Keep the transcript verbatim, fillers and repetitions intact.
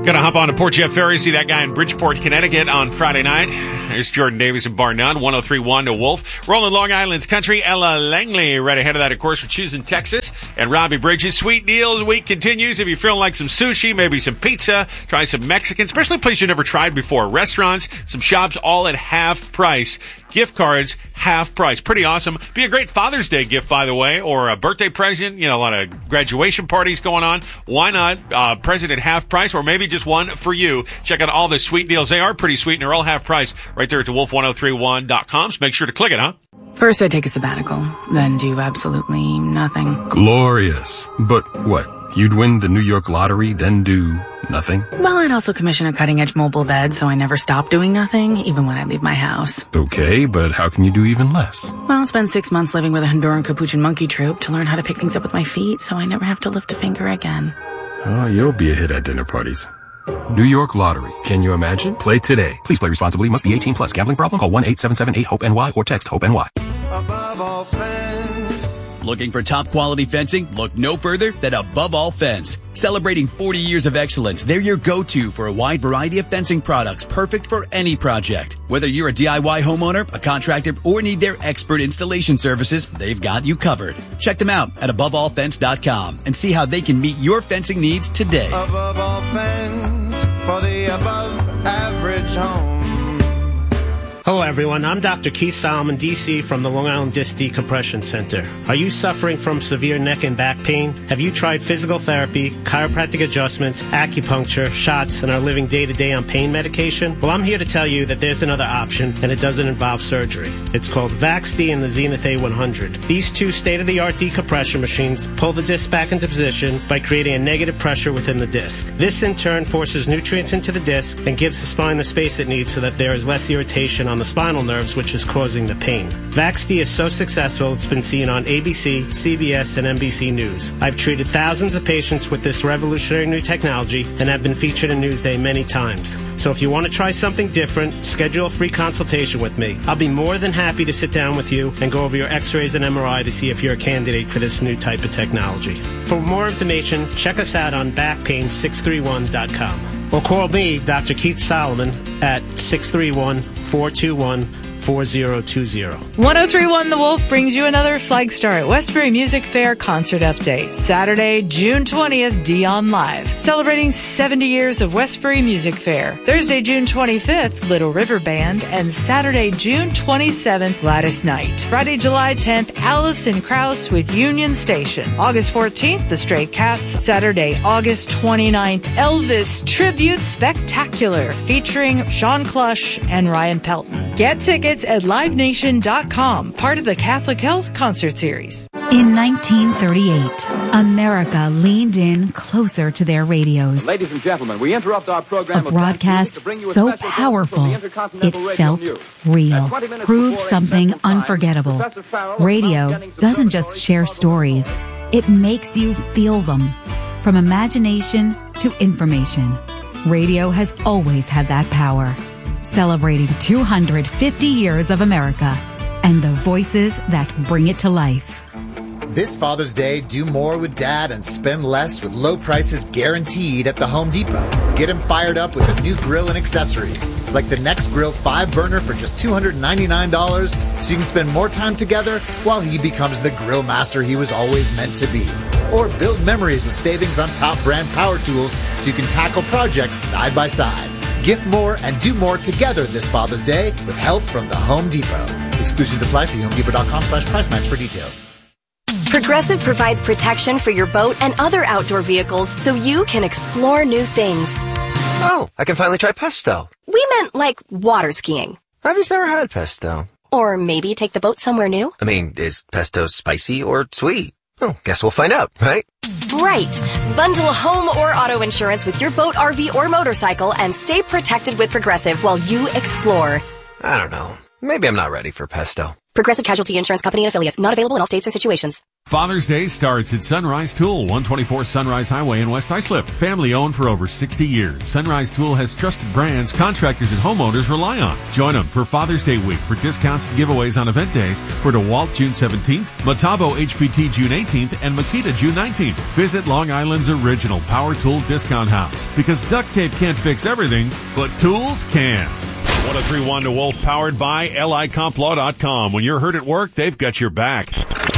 Gonna hop on to Port Jeff Ferry, see that guy in Bridgeport, Connecticut on Friday night. There's Jordan Davis and Bar None, one oh three point one to Wolf. Rolling Long Island's country, Ella Langley right ahead of that, of course, for choosing Texas. And Robbie Bridges. Sweet Deals Week continues. If you're feeling like some sushi, maybe some pizza, try some Mexican, especially a place you've never tried before. Restaurants, some shops, all at half price. Gift cards, half price. Pretty awesome. Be a great Father's Day gift, by the way, or a birthday present. You know, a lot of graduation parties going on. Why not uh, present at half price, or maybe just one for you. Check out all the sweet deals. They are pretty sweet, and they're all half price right there at the wolf ten thirty-one dot com. So make sure to click it, huh? First I take a sabbatical, then do absolutely nothing. Glorious. But what? You'd win the New York lottery, then do nothing? Well, I'd also commission a cutting-edge mobile bed, so I never stop doing nothing, even when I leave my house. Okay, but how can you do even less? Well, I'll spend six months living with a Honduran Capuchin monkey troupe to learn how to pick things up with my feet, so I never have to lift a finger again. Oh, you'll be a hit at dinner parties. New York Lottery. Can you imagine? Play today. Please play responsibly. Must be eighteen plus. Gambling problem? Call one eight seven seven eight hope N Y or text HOPE-NY. Above all fence. Looking for top quality fencing? Look no further than Above All Fence. Celebrating forty years of excellence, they're your go-to for a wide variety of fencing products, perfect for any project. Whether you're a D I Y homeowner, a contractor, or need their expert installation services, they've got you covered. Check them out at above all fence dot com and see how they can meet your fencing needs today. Above all fence for the above average home. Hello, everyone. I'm Doctor Keith Solomon, D C, from the Long Island Disc Decompression Center. Are you suffering from severe neck and back pain? Have you tried physical therapy, chiropractic adjustments, acupuncture, shots, and are living day-to-day on pain medication? Well, I'm here to tell you that there's another option, and it doesn't involve surgery. It's called VaxD and the Zenith A one hundred. These two state-of-the-art decompression machines pull the disc back into position by creating a negative pressure within the disc. This, in turn, forces nutrients into the disc and gives the spine the space it needs so that there is less irritation on the spinal nerves, which is causing the pain. VaxD is so successful, it's been seen on A B C, C B S, and N B C News. I've treated thousands of patients with this revolutionary new technology and have been featured in Newsday many times. So if you want to try something different, schedule a free consultation with me. I'll be more than happy to sit down with you and go over your x-rays and M R I to see if you're a candidate for this new type of technology. For more information, check us out on back pain six three one dot com. Or call me, Doctor Keith Solomon, at six three one, four two one, four zero two zero. one oh three point one The Wolf brings you another Flag Star at Westbury Music Fair concert update. Saturday, June twentieth, Dion Live. Celebrating seventy years of Westbury Music Fair. Thursday, June twenty-fifth, Little River Band. And Saturday, June twenty-seventh, Gladys Knight. Friday, July tenth, Allison Krauss with Union Station. August fourteenth, The Stray Cats. Saturday, August twenty-ninth, Elvis Tribute Spectacular featuring Sean Clush and Ryan Pelton. Get tickets at live nation dot com, part of the Catholic Health Concert Series. In nineteen thirty-eight, America leaned in closer to their radios. Ladies and gentlemen, we interrupt our program. A broadcast so powerful, it felt real, proved something unforgettable. Radio doesn't just share stories, it makes you feel them. From imagination to information, radio has always had that power. Celebrating two hundred fifty years of America and the voices that bring it to life. This Father's Day, do more with Dad and spend less with low prices guaranteed at the Home Depot. Get him fired up with a new grill and accessories, like the Next Grill five burner for just two hundred ninety-nine dollars, so you can spend more time together while he becomes the grill master he was always meant to be. Or build memories with savings on top brand power tools so you can tackle projects side by side. Gift more and do more together this Father's Day with help from the Home Depot. Exclusions apply. See homedepot.com slash price match for details. Progressive provides protection for your boat and other outdoor vehicles so you can explore new things. Oh, I can finally try pesto. We meant like water skiing. I've just never had pesto. Or maybe take the boat somewhere new. I mean, is pesto spicy or sweet? Oh, guess we'll find out, right? Right. Bundle home or auto insurance with your boat, R V, or motorcycle and stay protected with Progressive while you explore. I don't know. Maybe I'm not ready for pesto. Progressive Casualty Insurance Company and Affiliates. Not available in all states or situations. Father's Day starts at Sunrise Tool, one twenty-four Sunrise Highway in West Islip. Family owned for over sixty years. Sunrise Tool has trusted brands contractors and homeowners rely on. Join them for Father's Day week for discounts and giveaways on event days for DeWalt June seventeenth, Metabo H P T June eighteenth, and Makita June nineteenth. Visit Long Island's original Power Tool Discount House because duct tape can't fix everything, but tools can. one oh three point one to Wolf, powered by L I Comp Law dot com. When you're hurt at work, they've got your back.